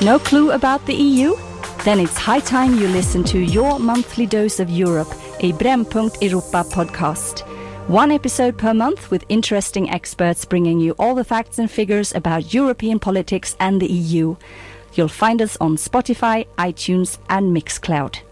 No clue about the EU? Then it's high time you listen to your monthly dose of Europe, a Brännpunkt Europa podcast. One episode per month with interesting experts bringing you all the facts and figures about European politics and the EU. You'll find us on Spotify, iTunes and Mixcloud.